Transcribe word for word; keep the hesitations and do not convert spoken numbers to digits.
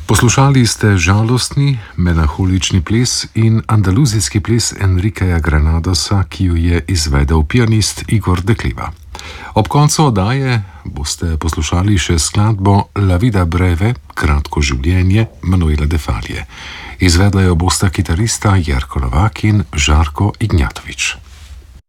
Poslušali ste žalostni, melanholični ples in andaluzijski ples Enriqueja Granadosa, ki jo je izvedel pianist Igor Dekliva. Ob koncu oddaje boste poslušali še skladbo La vida breve, kratko življenje Manuela de Falla. Izvedla jo bosta kitarista Jerko Novak in Žarko Ignjatovič.